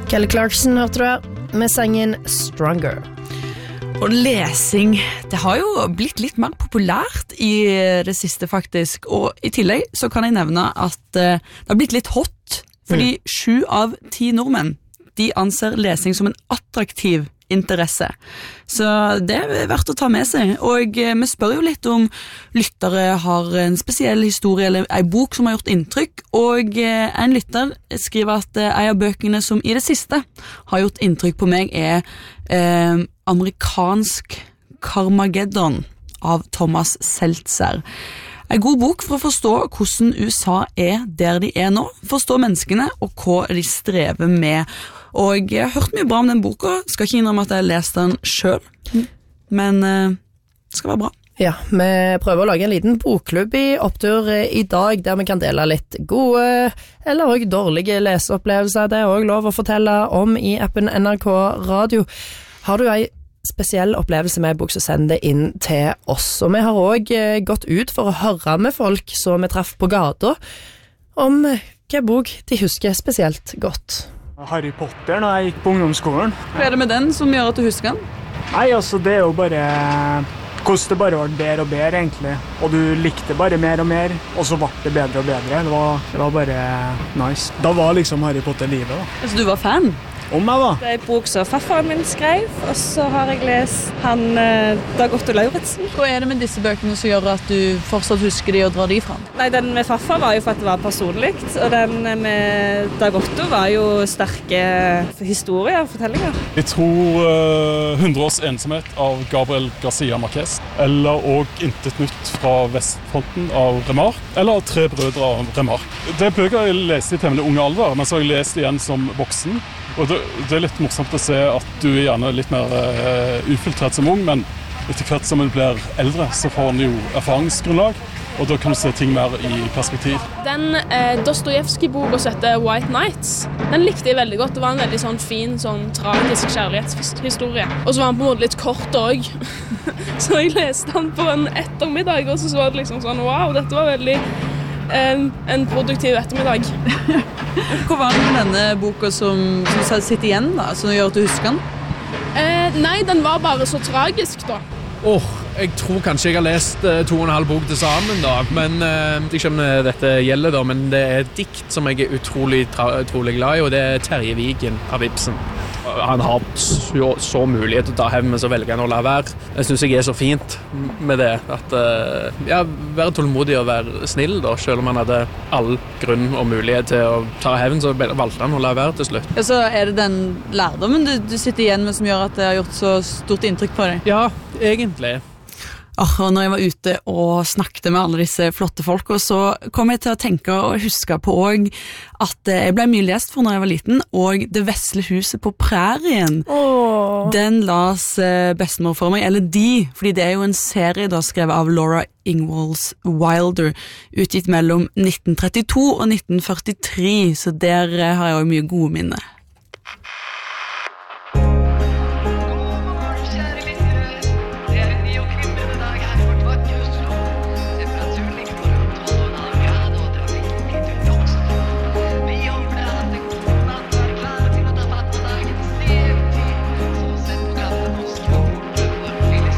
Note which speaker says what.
Speaker 1: Kelly Clarkson hørte du her med sangen Stronger.
Speaker 2: Og lesing, det har jo blitt litt mer populært i det siste faktisk, og i tillegg så kan jeg nevne at det har blitt litt hot, fordi 7 av 10 nordmenn, de anser lesing som en attraktiv interesse. Så det er verdt å ta med seg, og vi spør jo litt om lyttere har en spesiell historie eller en bok som har gjort inntrykk, og en lytter skriver at en av bøkene som i det siste har gjort inntrykk på meg Amerikansk Carmageddon av Thomas Seltzer. En god bok for å forstå hvordan USA der de nå, forstå menneskene og hva de strever med. Og jeg har hørt mye bra om den boka, skal ikke innrømme at jeg har lest den selv, men det skal være bra.
Speaker 1: Ja, vi prøver å lage en liten bokklubb i Opptur i dag, der vi kan dele litt gode eller også dårlige leseopplevelser. Det er også lov å fortelle om i appen NRK Radio. Har du en spesiell opplevelse med bok, så send det inn til oss. Og vi har også gått ut for å høre med folk som vi traff på gata, om hvilken bok de husker spesielt godt.
Speaker 3: Harry Potter når jeg gikk på ungdomsskolen.
Speaker 2: Hva er det med den som gjør at du husker den?
Speaker 3: Nei, altså det er jo bare hvordan det bare var bedre og bedre egentlig. Og du likte bare mer og mer, og så ble det bedre og bedre. Det var bare nice. Da var liksom Harry Potter livet da.
Speaker 2: Altså du var fan?
Speaker 3: Om meg da.
Speaker 4: Det er en bok som farfaren min skrev, og så har jeg lest han Dag Otto Lauritzen.
Speaker 2: Hva er det med disse bøkene som gjør at du fortsatt husker de og drar de fram?
Speaker 4: Nei, den med farfar var jo for at det var personligt, og den med Dag Otto var jo sterke historier og fortellinger.
Speaker 5: Jeg tror 100 års ensomhet av Gabriel Garcia Marquez, eller og Intet nytt fra Vestfronten av Remarque, eller Tre brødre av Remarque. Det er bøker jeg leste i temmelig unge alder, men så har jeg lest igjen som voksen. Og det er litt morsomt å se at du er gjerne litt mer ufiltrert som ung, men etter hvert som du blir eldre, så får du jo erfaringsgrunnlag, og da kan du se ting mer i perspektiv.
Speaker 6: Den Dostojevskij-boka som heter White Nights, den likte jeg veldig godt. Det var en veldig sånn fin, sånn tragisk kjærlighetshistorie. Og så var den på en måte litt kort også. Så jeg leste den på en ettermiddag, og så var det liksom sånn, wow, dette var veldig en produktiv ettermiddag.
Speaker 2: Hva var det med denne boka som sitter igjen da, som gjør at du husker den?
Speaker 6: Nei, den var bare så tragisk da.
Speaker 7: Jeg tror kanskje jeg har lest 2,5 bok til sammen da, men ikke om dette gjelder da, men det er et dikt som jeg er utrolig glad i, og det er Terje Vigen av Ibsen. Han har så mulighet til å ta hevn, men så velger han å la være. Jeg synes jeg er så fint med det, at være tålmodig og være snill da, selv om han hadde all grunn og mulighet til å ta hevn, så valgte han å la være til slutt.
Speaker 2: Ja, så er det den lærdommen du sitter igjen med som gjør at det har gjort så stort inntrykk på deg?
Speaker 7: Ja, egentlig.
Speaker 2: Og når jeg var ute og snakket med alle disse flotte folk, så kom jeg til å tenke og huske på også at jeg ble mye lest for når jeg var liten, og Det vesle huset på prærien. Den las bestemor for meg, eller fordi det er jo en serie da skrevet av Laura Ingalls Wilder, utgitt mellom 1932 og 1943, så der har jeg også mye gode minner.